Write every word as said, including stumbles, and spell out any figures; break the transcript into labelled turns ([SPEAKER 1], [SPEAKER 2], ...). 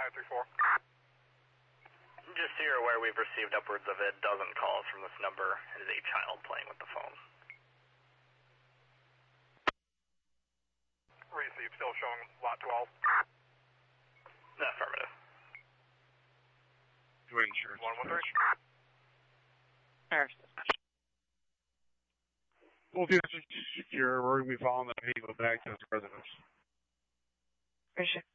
[SPEAKER 1] nine three four.
[SPEAKER 2] Just so you're aware, we've received upwards of a dozen calls from this number. It is a child playing with the phone.
[SPEAKER 1] Receive, still showing lot twelve.
[SPEAKER 2] Affirmative.
[SPEAKER 3] Your insurance.
[SPEAKER 1] one one three.
[SPEAKER 3] Well, if you're secure, we're going to be following the vehicle back to his residence.
[SPEAKER 4] Appreciate it.